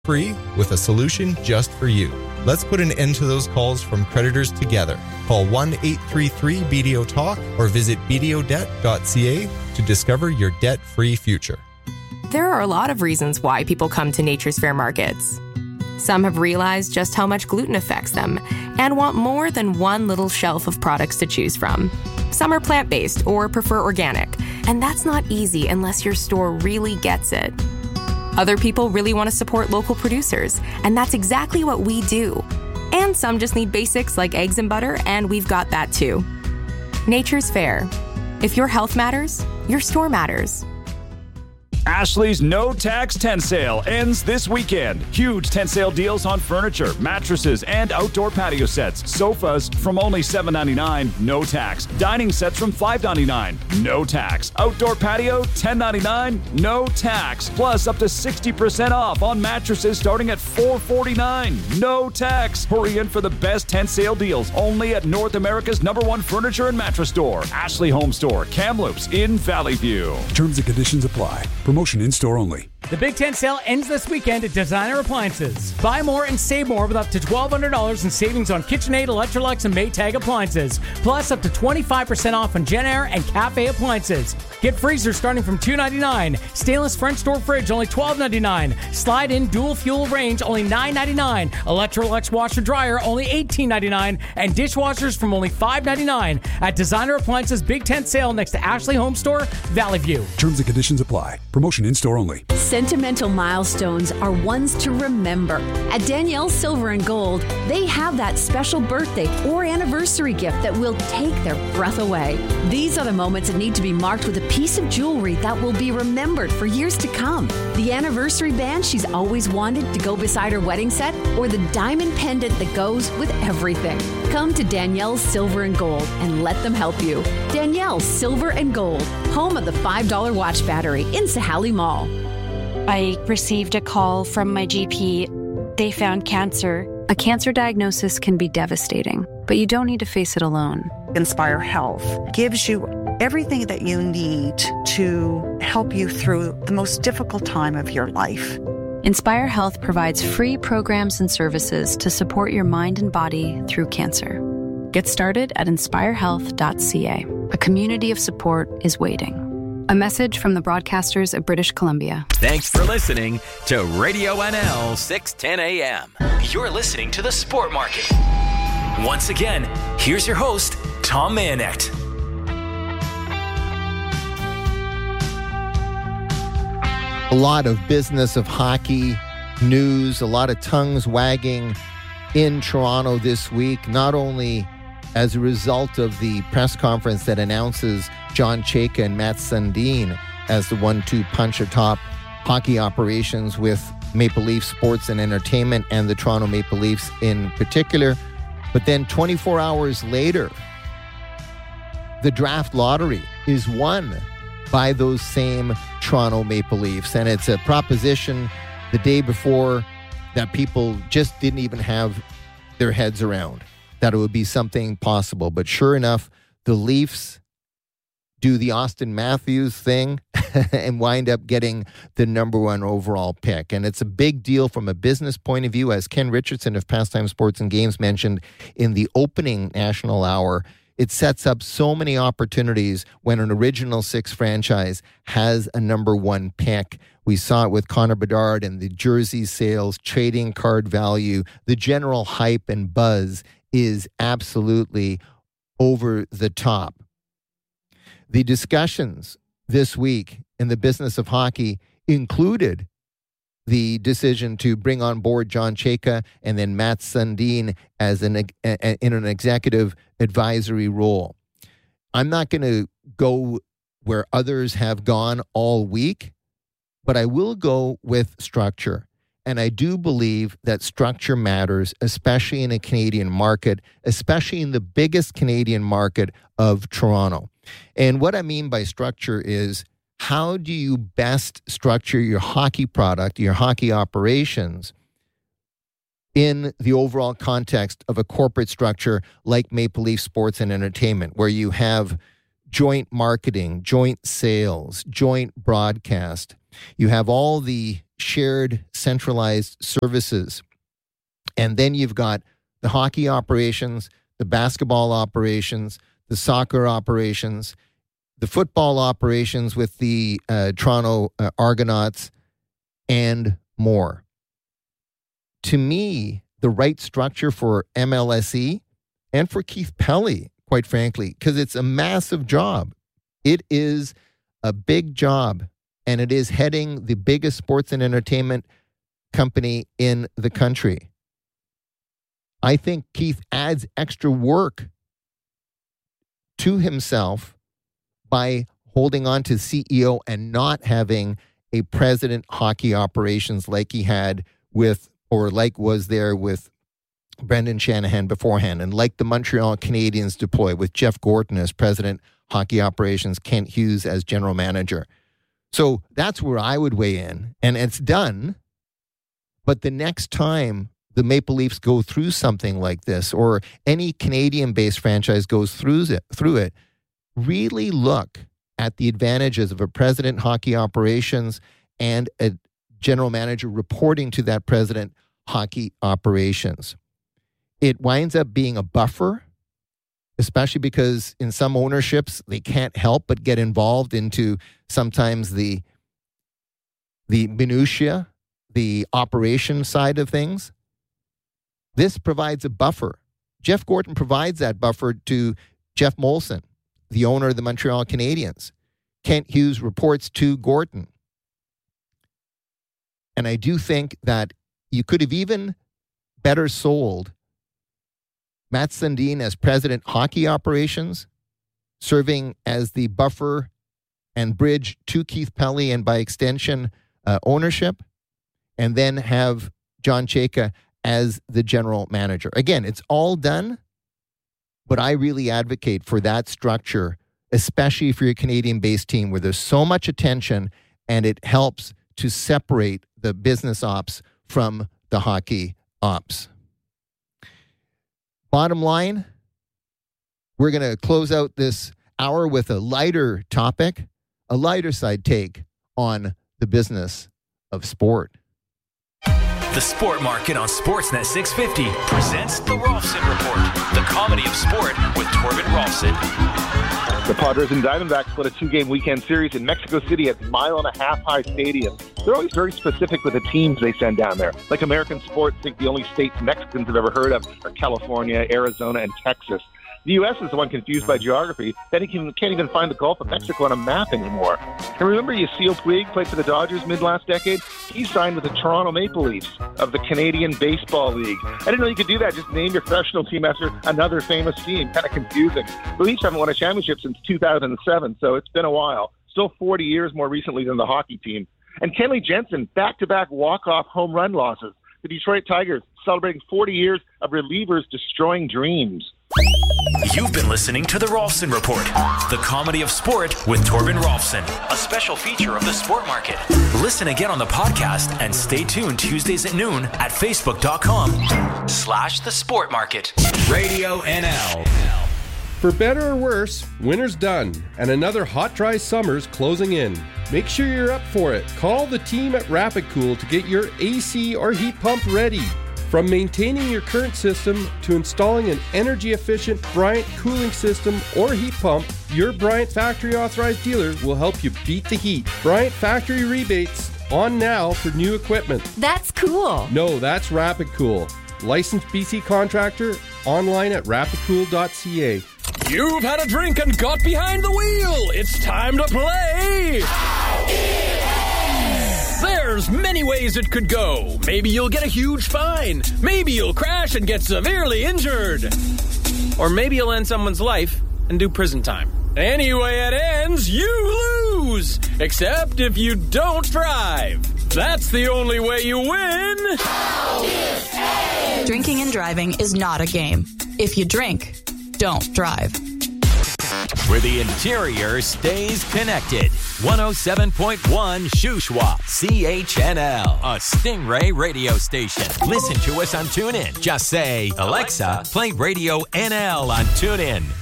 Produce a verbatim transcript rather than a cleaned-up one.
free with a solution just for you. Let's put an end to those calls from creditors together. Call one eight three three B D O Talk or visit b d o debt dot c a to discover your debt-free future. There are a lot of reasons why people come to Nature's Fair markets. Some have realized just how much gluten affects them and want more than one little shelf of products to choose from. Some are plant-based or prefer organic, and that's not easy unless your store really gets it. Other people really want to support local producers, and that's exactly what we do. And some just need basics like eggs and butter, and we've got that too. Nature's Fair. If your health matters, your store matters. Ashley's No Tax tent sale ends this weekend. Huge tent sale deals on furniture, mattresses, and outdoor patio sets. Sofas from only seven ninety-nine, no tax. Dining sets from five ninety-nine, no tax. Outdoor patio, ten ninety-nine, no tax. Plus up to sixty percent off on mattresses starting at four forty-nine, no tax. Hurry in for the best tent sale deals only at North America's number one furniture and mattress store, Ashley Home Store, Kamloops in Valley View. Terms and conditions apply. Promotion in store only. The Big Tent Sale ends this weekend at Designer Appliances. Buy more and save more with up to twelve hundred dollars in savings on KitchenAid, Electrolux, and Maytag appliances. Plus up to twenty-five percent off on JennAir and Cafe appliances. Get freezers starting from two ninety-nine. Stainless French door fridge only twelve ninety-nine. Slide-in dual fuel range only nine ninety-nine. Electrolux washer dryer only eighteen ninety-nine. And dishwashers from only five ninety-nine. At Designer Appliances Big Tent Sale next to Ashley Home Store, Valley View. Terms and conditions apply. Promotion in store only. Sentimental milestones are ones to remember. At Danielle's Silver and Gold, they have that special birthday or anniversary gift that will take their breath away. These are the moments that need to be marked with a piece of jewelry that will be remembered for years to come. The anniversary band she's always wanted to go beside her wedding set, or the diamond pendant that goes with everything. Come to Danielle's Silver and Gold and let them help you. Danielle's Silver and Gold, home of the five dollar watch battery in Sahali Mall. I received a call from my G P. They found cancer. A cancer diagnosis can be devastating, but you don't need to face it alone. Inspire Health gives you everything that you need to help you through the most difficult time of your life. Inspire Health provides free programs and services to support your mind and body through cancer. Get started at inspire health dot c a. A community of support is waiting. A message from the broadcasters of British Columbia. Thanks for listening to Radio N L six ten A M. You're listening to The Sport Market. Once again, here's your host, Tom Mayonet. A lot of business of hockey news, a lot of tongues wagging in Toronto this week, not only as a result of the press conference that announces John Chayka and Mats Sundin as the one two punch atop hockey operations with Maple Leaf Sports and Entertainment and the Toronto Maple Leafs in particular. But then twenty-four hours later, the draft lottery is won by those same Toronto Maple Leafs. And it's a proposition the day before that people just didn't even have their heads around, that it would be something possible. But sure enough, the Leafs do the Auston Matthews thing and wind up getting the number one overall pick. And it's a big deal from a business point of view, as Ken Richardson of Pastime Sports and Games mentioned in the opening National Hour. It sets up so many opportunities when an Original Six franchise has a number one pick. We saw it with Connor Bedard and the jersey sales, trading card value. The general hype and buzz is absolutely over the top. The discussions this week in the business of hockey included the decision to bring on board John Chayka and then Mats Sundin as an in an executive advisory role. I'm not going to go where others have gone all week, but I will go with structure. And I do believe that structure matters, especially in a Canadian market, especially in the biggest Canadian market of Toronto. And what I mean by structure is, how do you best structure your hockey product, your hockey operations, in the overall context of a corporate structure like Maple Leaf Sports and Entertainment, where you have joint marketing, joint sales, joint broadcast. You have all the shared centralized services. And then you've got the hockey operations, the basketball operations, the soccer operations, the football operations with the uh, Toronto uh, Argonauts, and more. To me, the right structure for M L S E and for Keith Pelley, quite frankly, because it's a massive job. It is a big job, and it is heading the biggest sports and entertainment company in the country. I think Keith adds extra work to himself by holding on to C E O and not having a president hockey operations like he had with, or like was there with Brendan Shanahan beforehand, and like the Montreal Canadiens deploy with Jeff Gorton as president hockey operations, Kent Hughes as general manager. So that's where I would weigh in, and it's done. But the next time the Maple Leafs go through something like this, or any Canadian-based franchise goes through it, through it, really look at the advantages of a president hockey operations and a general manager reporting to that president hockey operations. It winds up being a buffer, especially because in some ownerships, they can't help but get involved into sometimes the, the minutiae, the operation side of things. This provides a buffer. Jeff Gorton provides that buffer to Jeff Molson, the owner of the Montreal Canadiens. Kent Hughes reports to Gorton. And I do think that you could have even better sold Matt Sundin as president hockey operations, serving as the buffer and bridge to Keith Pelley and by extension uh, ownership, and then have John Chayka as the general manager. Again, it's all done, but I really advocate for that structure, especially for your Canadian-based team where there's so much attention and it helps to separate the business ops from the hockey ops. Bottom line, we're going to close out this hour with a lighter topic, a lighter side take on the business of sport. The Sport Market on Sportsnet six fifty presents the Rolfson Report, the comedy of sport with Torben Rolfson. The Padres and Diamondbacks split a two-game weekend series in Mexico City at Mile and a Half High Stadium. They're always very specific with the teams they send down there. Like American sports think the only states Mexicans have ever heard of are California, Arizona, and Texas. The U S is the one confused by geography. Then he can, can't even find the Gulf of Mexico on a map anymore. And remember Yasiel Puig played for the Dodgers mid-last decade? He signed with the Toronto Maple Leafs of the Canadian Baseball League. I didn't know you could do that. Just name your professional team after another famous team. Kind of confusing. The Leafs haven't won a championship since two thousand seven, so it's been a while. Still forty years more recently than the hockey team. And Kenley Jensen, back-to-back walk-off home run losses. The Detroit Tigers celebrating forty years of relievers destroying dreams. You've been listening to the Rolfson Report, the comedy of sport with Torben Rolfson, a special feature of the Sport Market. Listen again on the podcast and stay tuned Tuesdays at noon at facebook.com slash the Sport Market. Radio N L. For better or worse, winter's done, and another hot, dry summer's closing in. Make sure you're up for it. Call the team at Rapid Cool to get your A C or heat pump ready. From maintaining your current system to installing an energy-efficient Bryant cooling system or heat pump, your Bryant Factory Authorized dealer will help you beat the heat. Bryant Factory rebates on now for new equipment. That's cool. No, that's Rapid Cool. Licensed B C contractor, online at rapid cool dot c a. You've had a drink and got behind the wheel. It's time to play. There's many ways it could go. Maybe you'll get a huge fine. Maybe you'll crash and get severely injured. Or maybe you'll end someone's life and do prison time. Anyway it ends, you lose. Except if you don't drive. That's the only way you win. Drinking and driving is not a game. If you drink, don't drive. Where the interior stays connected. one oh seven point one Shuswap, C H N L, a Stingray radio station. Listen to us on TuneIn. Just say, Alexa, play Radio N L on TuneIn.